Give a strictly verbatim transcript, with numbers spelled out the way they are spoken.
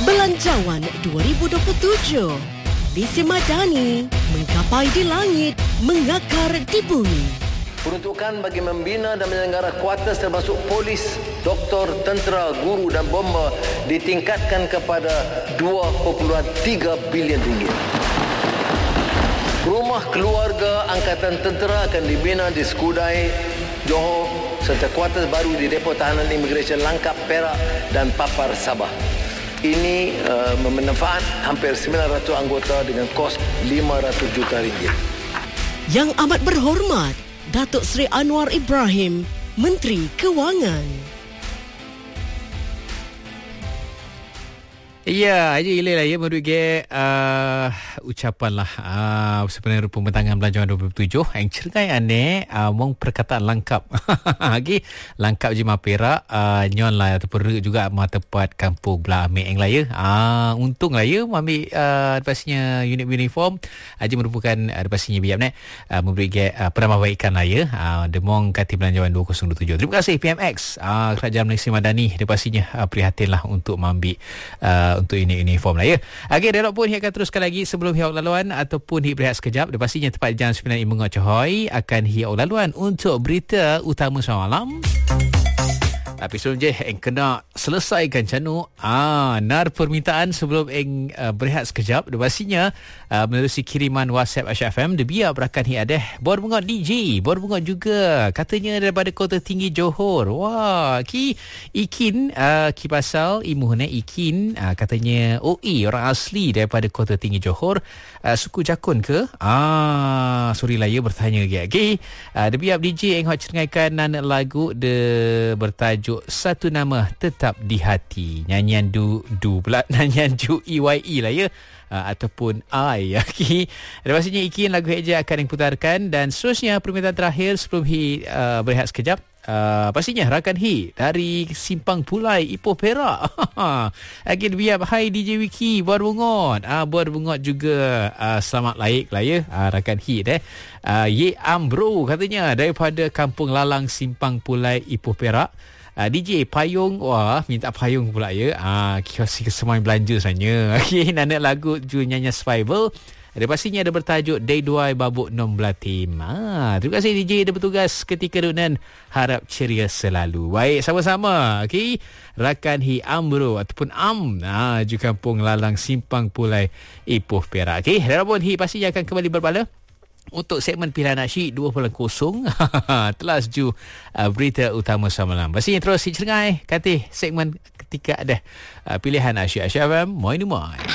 Belanjawan dua ribu dua puluh tujuh. Visi Madani menggapai di langit, mengakar di bumi. Peruntukan bagi membina dan menyelenggara kuartus termasuk polis, doktor, tentera, guru dan bomba ditingkatkan kepada dua perpuluhan tiga bilion ringgit. Rumah keluarga Angkatan Tentera akan dibina di Skudai, Johor serta kuartus baru di Depo Tahanan Imigresen Langkap, Perak dan Papar, Sabah. Ini uh, bermanfaat hampir sembilan ratus anggota dengan kos lima ratus juta ringgit. Yang amat berhormat, Datuk Seri Anwar Ibrahim, Menteri Kewangan. Ya, aja gila lah ya menurut ge uh, ucapan lah uh, sebenarnya pembentangan belanjawan dua ribu tujuh yang cerai aneh uh, mong perkataan langkap lagi langkap Jemaah Perak uh, nyon lah ataupun juga mah tepat kampung belah ambil yang laya uh, untung lah ya ambil uh, pastinya unit uniform aja merupakan uh, pastinya biar nek uh, memberi ge uh, penambahbaikan lah ya uh, demong kati belanjawan dua ribu dua puluh tujuh. Terima kasih P M X uh, Kerajaan Malaysia Madani dia pastinya uh, prihatin lah untuk mengambil uh, untuk ini uniform lah ya. Okey, dialog pun akan teruskan lagi sebelum hiaw laluan ataupun hi berehat sekejap. Dia pastinya tepat jam sembilan lima Cohoy akan hiaw laluan untuk berita utama semalam. Tapi sebelum je eng kena selesaikan canu ah nar permintaan sebelum eng uh, berehat sekejap. Dia pastinya uh, menerusi kiriman WhatsApp Aisyah F M dia biar berakan hi adeh bor bunga D J, bor bunga juga katanya daripada Kota Tinggi Johor. Wah, ki ikin uh, ki pasal imuhne ikin uh, katanya O E orang asli daripada Kota Tinggi Johor, uh, suku Jakun ke? Ah, sorry lah ya bertanya lagi. Okey, uh, dia biar D J eng hot cengaikan nan lagu de bertajuk Satu Nama Tetap di Hati. Nyanyian du du pula nyanyian Ju E Y E lah ya. Uh, ataupun I. Okay. Dan pastinya ikin lagu Eja akan diputarkan dan seterusnya permintaan terakhir sebelum hi uh, berehat sekejap. Uh, pastinya rakan hi dari Simpang Pulai Ipoh Perak. Again biar hai D J Wiki buat bungot. Ah uh, buat bungot juga uh, selamat laik lah ya. Uh, rakan hi deh. Uh, Ye Ambro katanya daripada Kampung Lalang Simpang Pulai Ipoh Perak. Uh, D J payung, wah minta payung pula ya. Ah uh, kios kesemuanya belanja sebenarnya. Okey, nak lagu ju nyanyi survival. Ada pastinya ada bertajuk Day Duai Babuk Nom Blatim. Ah, terima kasih D J ada bertugas ketika dunan. Harap ceria selalu. Baik, sama-sama. Okey, rakan hi Amro ataupun Am. Ah, ju Kampung Lalang Simpang Pulai Ipoh Perak. Okey, dan pun hi pastinya akan kembali berbala untuk segmen Pilihan Asyik dua puluh kosong. Telah seju uh, berita utama semalam. Pastinya terus si cengai katih segmen ketika ada uh, Pilihan Asyik Asyik F M. Moi ni moi.